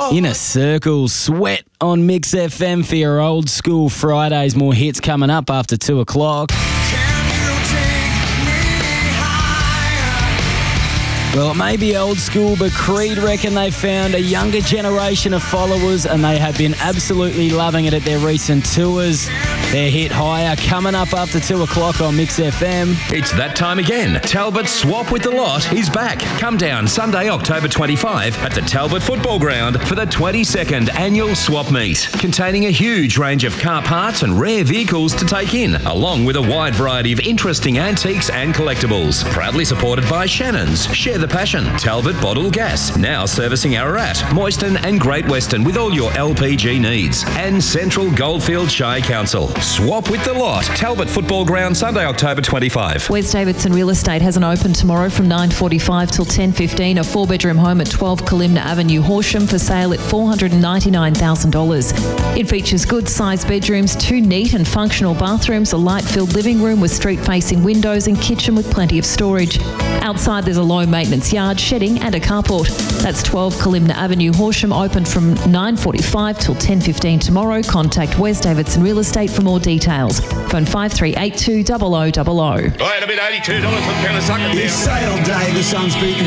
Inner Circle, Sweat on Mix FM for your old school Fridays. More hits coming up after 2 o'clock. Well, it may be old school, but Creed reckon they found a younger generation of followers and they have been absolutely loving it at their recent tours. Their hit Higher coming up after 2 o'clock on Mix FM. It's that time again. Talbot Swap with the Lot is back. Come down Sunday, October 25 at the Talbot Football Ground for the 22nd annual Swap Meet, containing a huge range of car parts and rare vehicles to take in, along with a wide variety of interesting antiques and collectibles. Proudly supported by Shannon's. Share the passion. Talbot Bottle Gas, now servicing Ararat, Moyston and Great Western with all your LPG needs. And Central Goldfield Shire Council. Swap with the Lot. Talbot Football Ground, Sunday, October 25. Wes Davidson Real Estate has an open tomorrow from 9:45 till 10:15. A 4-bedroom home at 12 Kalimna Avenue, Horsham, for sale at $499,000. It features good-sized bedrooms, 2 neat and functional bathrooms, a light-filled living room with street-facing windows and kitchen with plenty of storage. Outside there's a low-maintenance yard, shedding and a carport. That's 12 Kalimna Avenue, Horsham, open from 9:45 till 10:15 tomorrow. Contact Wes Davidson Real Estate for more details. Phone 5382 0000. Right, a bit $82 for a pound of sucker. It's sale day, the sun's beating